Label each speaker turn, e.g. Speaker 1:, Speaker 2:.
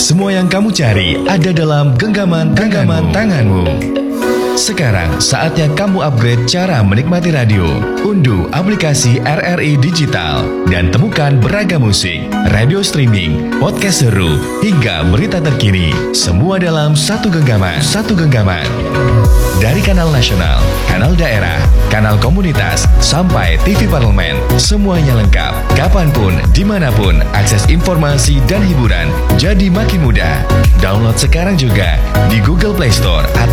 Speaker 1: Semua yang kamu cari ada dalam genggaman tanganmu. Sekarang saatnya kamu upgrade cara menikmati radio. Unduh aplikasi RRI Digital dan temukan beragam musik, radio streaming, podcast seru, hingga berita terkini. Semua dalam satu genggaman. Dari kanal nasional, kanal daerah, kanal komunitas, sampai TV parlemen, semuanya lengkap. Kapanpun, dimanapun, akses informasi dan hiburan jadi makin mudah. Download sekarang juga di Google Play Store atau